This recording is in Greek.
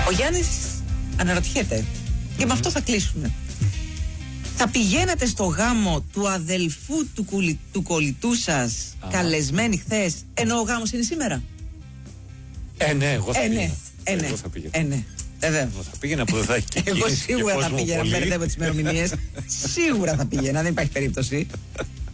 Ο Γιάννης αναρωτιέται, και με αυτό θα κλείσουμε. Θα πηγαίνατε στο γάμο του αδελφού του κολλητού σας, καλεσμένοι χθες, ενώ ο γάμος είναι σήμερα? Ναι, εγώ θα πήγαινα. Εγώ θα πήγαινα. Εγώ θα πήγαινα που δεν θα έχει και εγώ σίγουρα θα πήγαινα, μπερδεύω τις ημερομηνίες. Σίγουρα θα πήγαινα, δεν υπάρχει περίπτωση.